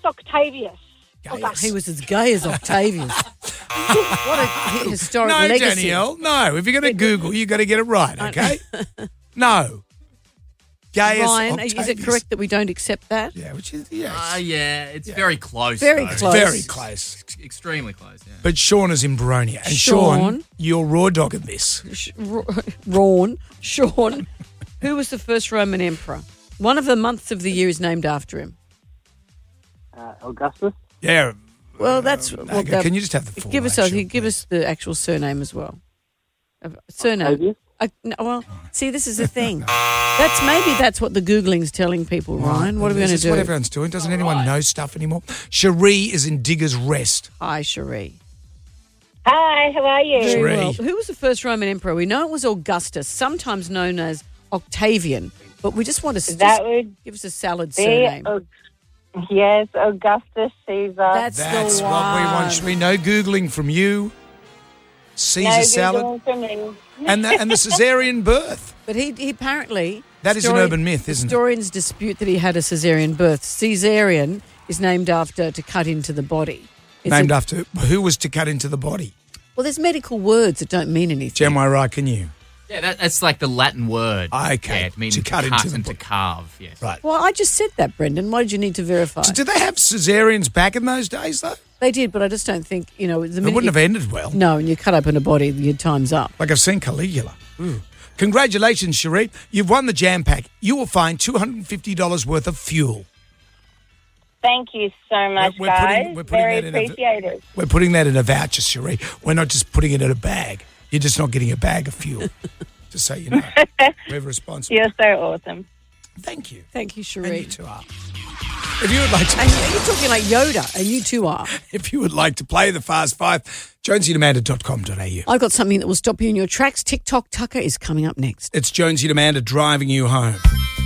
Octavius. Gaius. He was as gay as Octavius. What a historic No, legacy. Danielle, no. If you're going to Google, you've got to get it right, okay? No. Gaius Ryan, Octavius. is it correct that we don't accept that? Yeah, which is, yes. Yeah, it's very close. Very though. close. Very close. Extremely close, yeah. But Sean is in Baronia. And Sean, you're raw dogging this. Sean, who was the first Roman emperor? One of the months of the year is named after him. Augustus. Yeah. Well, that's... Okay, can you just have the full Give us the actual surname as well. Surname. Octavius? No, well, see, this is the thing. That's what the Googling's telling people, Ryan. What are we going to Is this do? what everyone's doing? Doesn't anyone know stuff anymore? Cherie is in Digger's Rest. Hi, Cherie. Hi, how are you? Very Very Cherie. well. Who was the first Roman emperor? We know it was Augustus, sometimes known as Octavian, but we just want to That would give us a salad be, surname. yes, Augustus Caesar. That's That's the what we want. one. Cherie, no Googling from you. Caesar no salad. Googling for me. And the Caesarean birth. But he apparently... That is an urban myth, isn't it? Historians dispute that he had a caesarean birth. Caesarean is named after to cut into the body. It's Named after who was to cut into the body? Well, there's medical words that don't mean anything. Jem, am I right? Can you? Yeah, that's like the Latin word. Okay, Yeah, it means to cut into the and body. to carve, yes. Right. Well, I just said that, Brendan. Why did you need to verify? Did they have Caesareans back in those days, though? They did, but I just don't think, the It minute wouldn't you- have ended well. No, and you cut open a body, your time's up. Like I've seen Caligula. Ooh. Congratulations, Cherie. You've won the Jam Pack. You will find $250 worth of fuel. Thank you so much, We're guys. putting Very that in a- appreciated. We're putting that in a voucher, Cherie. We're not just putting it in a bag. You're just not getting a bag of fuel. Just so you know. We're responsible. You're so awesome. Thank you. Thank you, And Cherie. you two are. If you would like to... And you're talking like Yoda, and you too are. If you would like to play the Fast Five, jonesyandamanda.com.au. I've got something that will stop you in your tracks. TikTok Tucker is coming up next. It's Jonesy and Amanda driving you home.